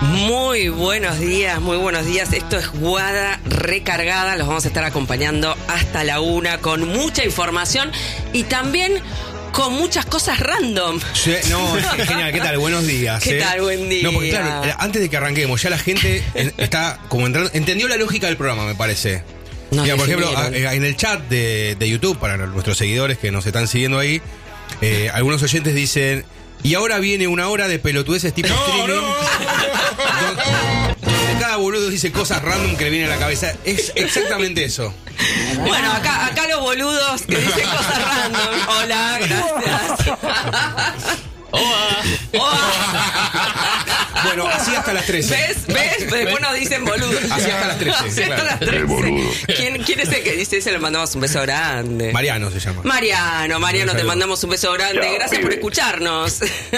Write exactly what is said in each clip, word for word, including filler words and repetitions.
Muy buenos días, muy buenos días. Esto es Guada Recargada. Los vamos a estar acompañando hasta la una con mucha información y también con muchas cosas random. Sí, no, es genial. ¿Qué tal? Buenos días. ¿Qué eh? tal? Buen día. No, porque claro, antes de que arranquemos, ya la gente está como entrando, entendió la lógica del programa, me parece. Nos Mira, por ejemplo, definieron. en el chat de, de YouTube, para nuestros seguidores que nos están siguiendo ahí, eh, algunos oyentes dicen, y ahora viene una hora de pelotudeces tipo No, streaming. no. Donde, donde cada boludo dice cosas random que le viene a la cabeza. Es exactamente eso. Bueno, acá, acá los boludos que dicen cosas random. Hola, gracias. Hola. Hola. Bueno, así hasta las trece. ¿Ves? ¿Ves? Después nos dicen boludos. Así hasta las trece, Así hasta claro. las trece. ¿Quién, ¿Quién es el que dice? Se le mandamos un beso grande. Mariano se llama. Mariano, Mariano, te mandamos un beso grande. Gracias por escucharnos.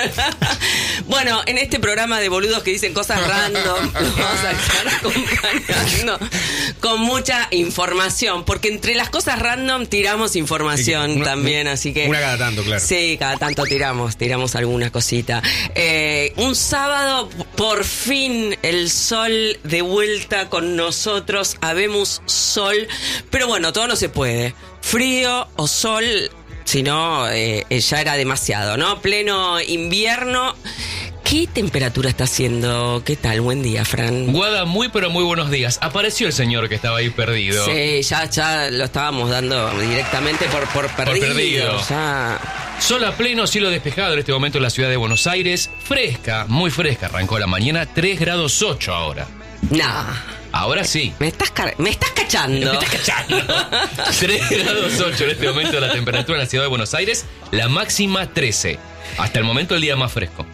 Bueno, en este programa de boludos que dicen cosas random, nos vamos a estar acompañando con mucha información, porque entre las cosas random tiramos información Una- también, así que... Una cada tanto, claro. Sí, cada tanto tiramos, tiramos alguna cosita. Eh, un sábado, por fin, el sol de vuelta con nosotros. Habemos sol, pero bueno, todo no se puede. Frío o sol, si no, eh, ya era demasiado, ¿no? Pleno invierno. ¿Qué temperatura está haciendo? ¿Qué tal? Buen día, Fran. Guada, muy pero muy buenos días. Apareció el señor que estaba ahí perdido. Sí, ya, ya lo estábamos dando directamente por, por perdido. perdido. Ya. Sol a pleno, cielo despejado en este momento en la ciudad de Buenos Aires. Fresca, muy fresca. Arrancó la mañana, tres grados ocho ahora. Nah. Ahora sí. Me estás, car- me estás cachando. ¿Me estás cachando? tres grados ocho en este momento la temperatura en la ciudad de Buenos Aires. La máxima trece. Hasta el momento el día más fresco.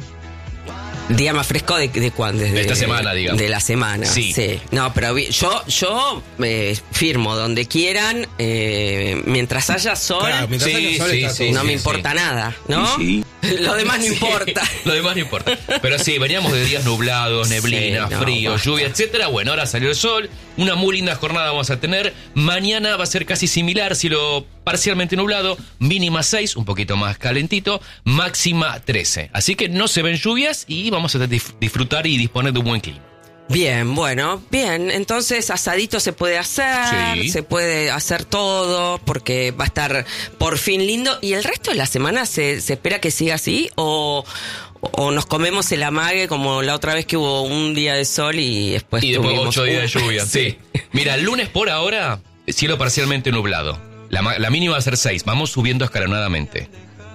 Día más fresco de, de cuándo, desde De esta semana, digamos. De la semana, Sí. sí. No, pero vi- yo, yo eh, firmo donde quieran, eh, mientras haya sol, Claro, mientras Sí, haya sol sí, está sí, todo no sí, me sí. importa nada, ¿no? Lo demás no Sí, importa. Lo demás no importa. Pero sí, veníamos de días nublados, neblina, Sí, no, frío, basta. lluvia, etcétera. Bueno, ahora salió el sol. Una muy linda jornada vamos a tener. Mañana va a ser casi similar, cielo parcialmente nublado. Mínima seis, un poquito más calentito. Máxima trece. Así que no se ven lluvias y vamos a dif- disfrutar y disponer de un buen clima. Bien, bueno, bien. Entonces, asadito se puede hacer, Sí. se puede hacer todo, porque va a estar por fin lindo. ¿Y el resto de la semana se, se espera que siga así? ¿O, o nos comemos el amague como la otra vez que hubo un día de sol y después Y después tuvimos ocho días de un- lluvia, sí. Mira, el lunes por ahora, cielo parcialmente nublado. La, ma- la mínima va a ser seis, vamos subiendo escalonadamente.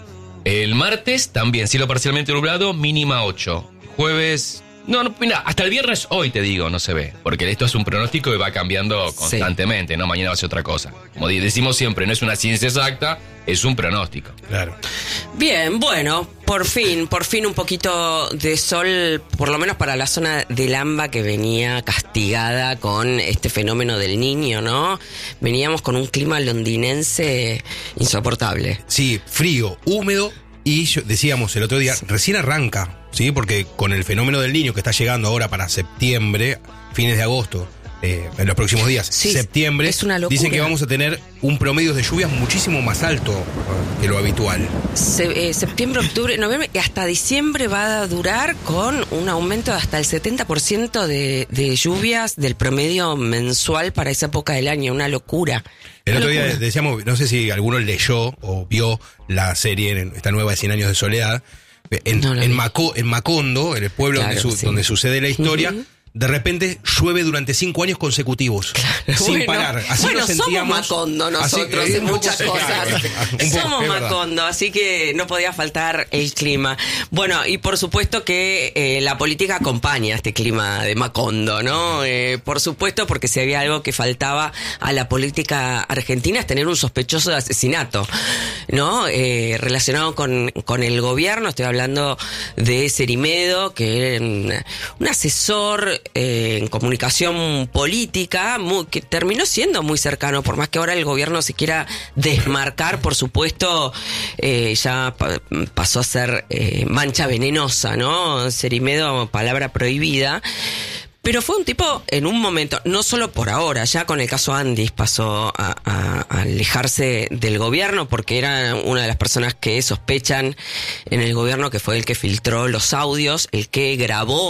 El martes también, cielo parcialmente nublado, mínima ocho. Jueves... No, no, mira, hasta el viernes hoy te digo, no se ve. Porque esto es un pronóstico que va cambiando constantemente, ¿no? Mañana va a ser otra cosa. Como di- decimos siempre, no es una ciencia exacta, es un pronóstico. Claro. Bien, bueno, por fin, por fin un poquito de sol, por lo menos para la zona del AMBA que venía castigada con este fenómeno del Niño, ¿no? Veníamos con un clima londinense insoportable. Sí, frío, húmedo y yo- decíamos el otro día, recién arranca, ¿sí? Porque con el fenómeno del Niño que está llegando ahora para septiembre, fines de agosto, eh, en los próximos días, Sí, septiembre, es una locura. dicen que vamos a tener un promedio de lluvias muchísimo más alto eh, que lo habitual. Se- eh, septiembre, octubre, noviembre y hasta diciembre va a durar con un aumento de hasta el setenta por ciento de, de lluvias del promedio mensual para esa época del año, una locura. El Una otro día locura. decíamos, no sé si alguno leyó o vio la serie, en esta nueva de Cien Años de Soledad, en, No la en, vi. Maco- en Macondo, en el pueblo Claro, donde, su- sí. donde sucede la historia, Ujú. de repente llueve durante cinco años consecutivos, sin Bueno, parar. Así bueno, nos somos sentíamos. Macondo así nosotros que- en muchas un poco- cosas. un poco, Somos es verdad. Macondo, así que no podía faltar el clima. Bueno, y por supuesto que eh, la política acompaña este clima de Macondo, ¿no? Eh, por supuesto, porque si había algo que faltaba a la política argentina es tener un sospechoso de asesinato, ¿no? Eh, relacionado con, con el gobierno, estoy hablando de Cerimedo, que era un, un asesor eh, en comunicación política, muy, que terminó siendo muy cercano, por más que ahora el gobierno se quiera desmarcar, por supuesto, eh, ya pa- pasó a ser eh, mancha venenosa, ¿no? Cerimedo, palabra prohibida. Pero fue un tipo, en un momento, no solo por ahora, ya con el caso Andis pasó a, a- a alejarse del gobierno porque era una de las personas que sospechan en el gobierno que fue el que filtró los audios, el que grabó a,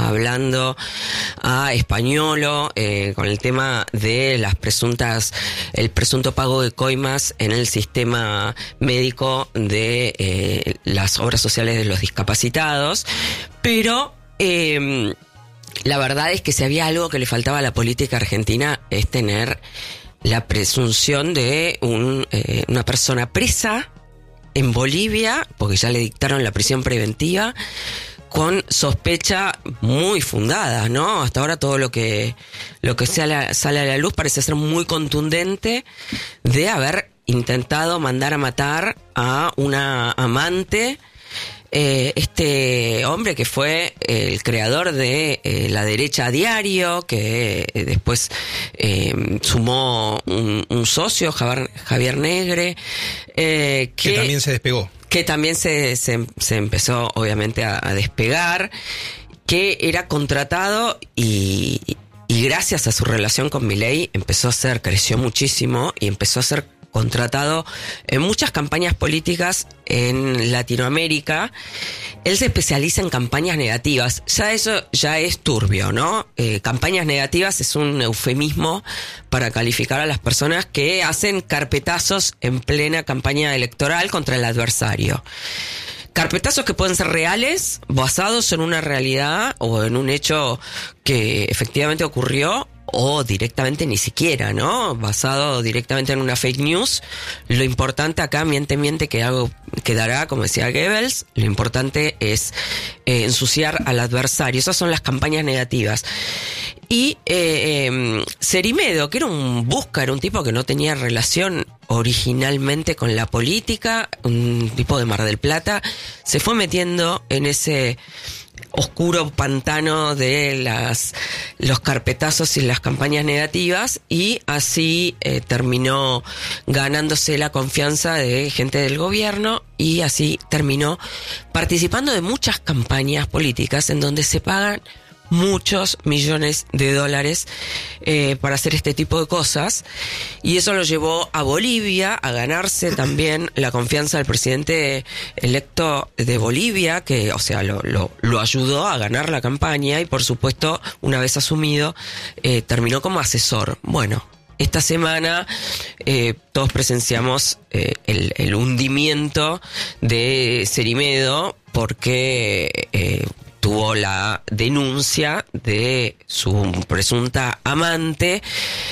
hablando a Españolo eh, con el tema de las presuntas, el presunto pago de coimas en el sistema médico de eh, las obras sociales de los discapacitados, pero eh, la verdad es que si había algo que le faltaba a la política argentina es tener la presunción de un, eh, una persona presa en Bolivia, porque ya le dictaron la prisión preventiva, con sospecha muy fundada, ¿no? Hasta ahora todo lo que lo que sale, sale a la luz parece ser muy contundente de haber intentado mandar a matar a una amante. Eh, este hombre que fue el creador de eh, La Derecha a Diario, que eh, después eh, sumó un, un socio, Javier, Javier Negre, eh, que, que también se despegó. Que también se, se, se empezó obviamente a, a despegar, que era contratado y, y gracias a su relación con Milei empezó a ser, creció muchísimo y empezó a ser contratado en muchas campañas políticas en Latinoamérica. Él se especializa en campañas negativas. Ya eso ya es turbio, ¿no? Eh, campañas negativas es un eufemismo para calificar a las personas que hacen carpetazos en plena campaña electoral contra el adversario. Carpetazos que pueden ser reales, basados en una realidad o en un hecho que efectivamente ocurrió, o directamente ni siquiera, ¿no? Basado directamente en una fake news. Lo importante acá, miente, miente, que algo quedará, como decía Goebbels. Lo importante es eh, ensuciar al adversario. Esas son las campañas negativas. Y eh, eh, Cerimedo, que era un busca, era un tipo que no tenía relación originalmente con la política, un tipo de Mar del Plata, se fue metiendo en ese oscuro pantano de las los carpetazos y las campañas negativas, y así eh, terminó ganándose la confianza de gente del gobierno, y así terminó participando de muchas campañas políticas en donde se pagan muchos millones de dólares eh, para hacer este tipo de cosas, y eso lo llevó a Bolivia a ganarse también la confianza del presidente electo de Bolivia, que, o sea, lo, lo, lo ayudó a ganar la campaña, y por supuesto, una vez asumido, eh, terminó como asesor. Bueno, esta semana eh, todos presenciamos eh, el, el hundimiento de Cerimedo, porque eh, tuvo la denuncia de su presunta amante,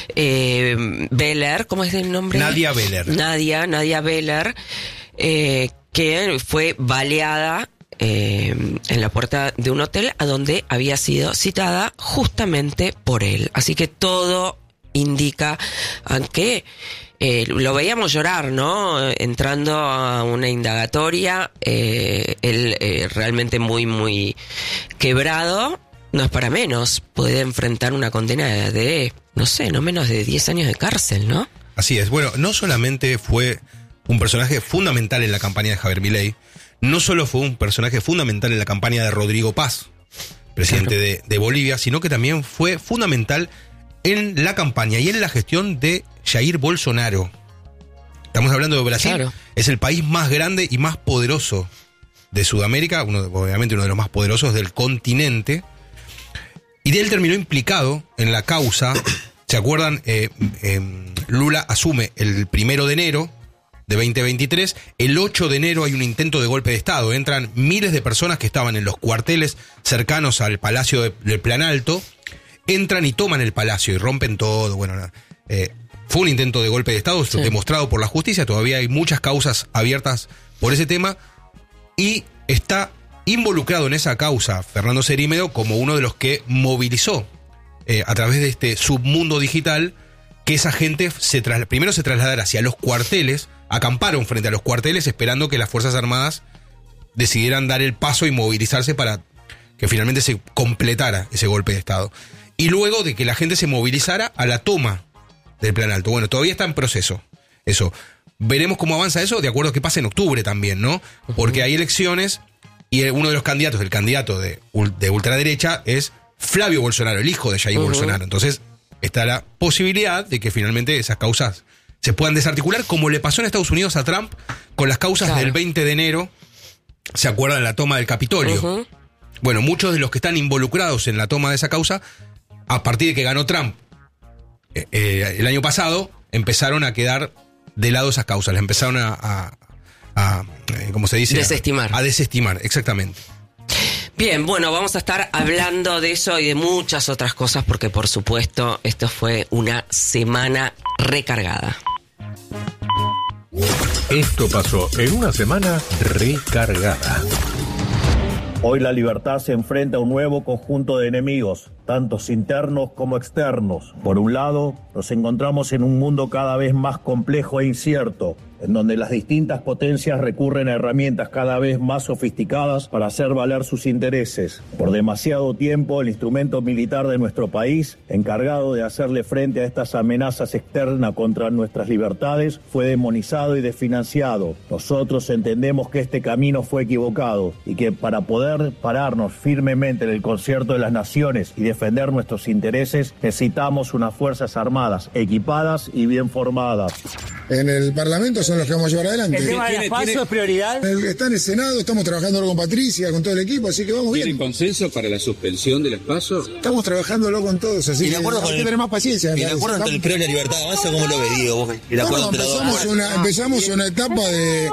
eh, Beller, ¿cómo es el nombre? Nadia Beller. Nadia, Nadia Beller, eh, que fue baleada eh, en la puerta de un hotel a donde había sido citada justamente por él. Así que todo indica a que Eh, lo veíamos llorar, ¿no? Entrando a una indagatoria, eh, él eh, realmente muy, muy quebrado, no es para menos, puede enfrentar una condena de, no sé, no menos de diez años de cárcel, ¿no? Así es. Bueno, no solamente fue un personaje fundamental en la campaña de Javier Milei, no solo fue un personaje fundamental en la campaña de Rodrigo Paz, presidente claro. de, de Bolivia, sino que también fue fundamental en la campaña y en la gestión de Jair Bolsonaro. Estamos hablando de Brasil, claro. Es el país más grande y más poderoso de Sudamérica, uno, obviamente uno de los más poderosos del continente, y de él terminó implicado en la causa. ¿Se acuerdan? Eh, eh, Lula asume el primero de enero de veinte veintitrés, el ocho de enero hay un intento de golpe de Estado, entran miles de personas que estaban en los cuarteles cercanos al Palacio de, del Planalto, entran y toman el palacio y rompen todo. Bueno, eh, fue un intento de golpe de Estado, sí. Demostrado por la justicia. Todavía hay muchas causas abiertas por ese tema. Y está involucrado en esa causa Fernando Cerimedo como uno de los que movilizó eh, a través de este submundo digital que esa gente se trasla- primero se trasladara hacia los cuarteles, acamparon frente a los cuarteles esperando que las Fuerzas Armadas decidieran dar el paso y movilizarse para que finalmente se completara ese golpe de Estado. Y luego de que la gente se movilizara a la toma del Planalto. Bueno, todavía está en proceso eso. Veremos cómo avanza eso, de acuerdo a que pasa en octubre también, ¿no? Porque hay elecciones y uno de los candidatos, el candidato de, de ultraderecha, es Flavio Bolsonaro, el hijo de Jair uh-huh. Bolsonaro. Entonces está la posibilidad de que finalmente esas causas se puedan desarticular, como le pasó en Estados Unidos a Trump con las causas claro. del veinte de enero. ¿Se acuerdan? La toma del Capitolio. Uh-huh. bueno, muchos de los que están involucrados en la toma de esa causa, a partir de que ganó Trump eh, eh, el año pasado, empezaron a quedar de lado esas causas, las empezaron a, a, a eh, ¿cómo se dice? Desestimar. A, a desestimar, exactamente. Bien, bueno, vamos a estar hablando de eso y de muchas otras cosas porque, por supuesto, esto fue una semana recargada. Esto pasó en una semana recargada. Hoy la libertad se enfrenta a un nuevo conjunto de enemigos, tantos internos como externos. Por un lado, nos encontramos en un mundo cada vez más complejo e incierto, en donde las distintas potencias recurren a herramientas cada vez más sofisticadas para hacer valer sus intereses. Por demasiado tiempo, el instrumento militar de nuestro país, encargado de hacerle frente a estas amenazas externas contra nuestras libertades, fue demonizado y desfinanciado. Nosotros entendemos que este camino fue equivocado y que para poder pararnos firmemente en el concierto de las naciones y defender nuestros intereses, necesitamos unas fuerzas armadas equipadas y bien formadas. En el Parlamento son los que vamos a llevar adelante. ¿El tema de las PASO es prioridad? El, está en el Senado, estamos trabajando con Patricia, con todo el equipo, así que vamos bien. ¿Tienen consenso para la suspensión de las PASO? Estamos trabajándolo con todos, así que hay que tener más paciencia. ¿Y el acuerdo entre el P R O y la Libertad Avanza cómo lo ves, Diego? Vos, el acuerdo bueno, entre empezamos, dos. una, empezamos una etapa de...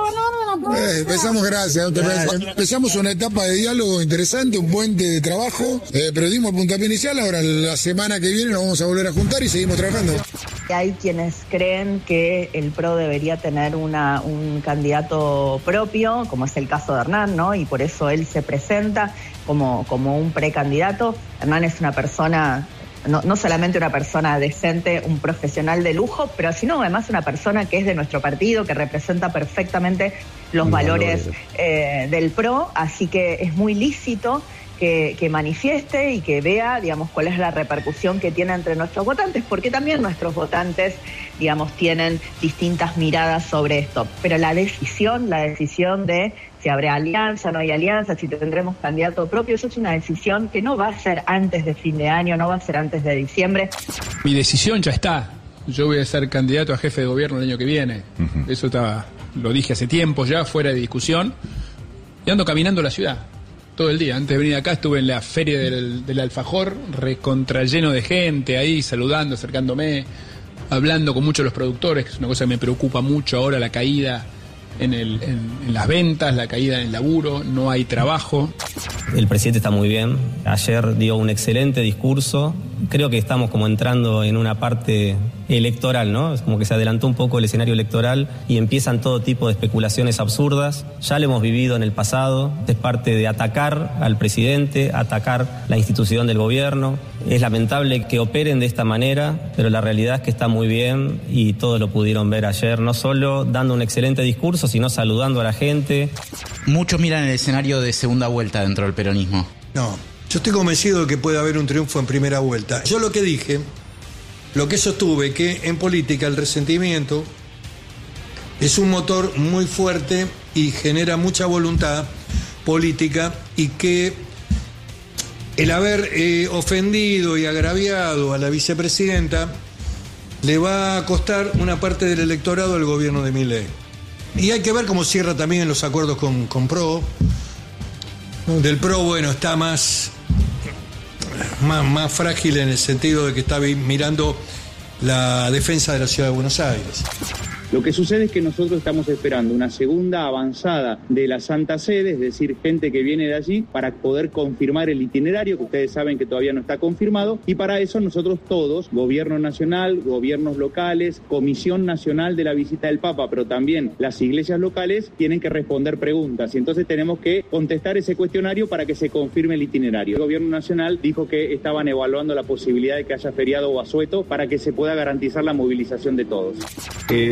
Eh, empezamos, gracias. Empezamos una etapa de diálogo interesante, un puente de trabajo, eh, pero dimos el puntapié inicial, ahora la semana que viene nos vamos a volver a juntar y seguimos trabajando. Hay quienes creen que el P R O debería tener una, un candidato propio, como es el caso de Hernán, ¿no? Y por eso él se presenta como, como un precandidato. Hernán es una persona... No, no solamente una persona decente, un profesional de lujo, pero sino además una persona que es de nuestro partido, que representa perfectamente los no, valores no, no. Eh, del P R O, así que es muy lícito que, que manifieste y que vea, digamos, cuál es la repercusión que tiene entre nuestros votantes, porque también nuestros votantes, digamos, tienen distintas miradas sobre esto. Pero la decisión, la decisión de si habrá alianza, no hay alianza, si tendremos candidato propio, eso es una decisión que no va a ser antes de fin de año, no va a ser antes de diciembre. Mi decisión ya está. Yo voy a ser candidato a jefe de gobierno el año que viene. Uh-huh. Eso está, lo dije hace tiempo ya, fuera de discusión. Y ando caminando la ciudad todo el día. Antes de venir acá estuve en la feria del, del Alfajor, recontra lleno de gente ahí, saludando, acercándome, hablando con muchos de los productores, que es una cosa que me preocupa mucho ahora, la caída en, el, en, en las ventas, la caída en el laburo, no hay trabajo. El presidente está muy bien. Ayer dio un excelente discurso. Creo que estamos como entrando en una parte electoral, ¿no? Es como que se adelantó un poco el escenario electoral y empiezan todo tipo de especulaciones absurdas. Ya lo hemos vivido en el pasado. Es parte de atacar al presidente, atacar la institución del gobierno. Es lamentable que operen de esta manera, pero la realidad es que está muy bien y todos lo pudieron ver ayer, no solo dando un excelente discurso, sino saludando a la gente. Muchos miran el escenario de segunda vuelta dentro del peronismo. No, yo estoy convencido de que puede haber un triunfo en primera vuelta. Yo lo que dije, lo que sostuve, que en política el resentimiento es un motor muy fuerte y genera mucha voluntad política y que el haber eh, ofendido y agraviado a la vicepresidenta le va a costar una parte del electorado al gobierno de Milei. Y hay que ver cómo cierra también los acuerdos con, con P R O. Del P R O, bueno, está más, más, más frágil en el sentido de que está mirando la defensa de la ciudad de Buenos Aires. Lo que sucede es que nosotros estamos esperando una segunda avanzada de la Santa Sede, es decir, gente que viene de allí para poder confirmar el itinerario, que ustedes saben que todavía no está confirmado, y para eso nosotros todos, Gobierno Nacional, gobiernos locales, Comisión Nacional de la Visita del Papa, pero también las iglesias locales, tienen que responder preguntas, y entonces tenemos que contestar ese cuestionario para que se confirme el itinerario. El Gobierno Nacional dijo que estaban evaluando la posibilidad de que haya feriado o asueto para que se pueda garantizar la movilización de todos. Eh,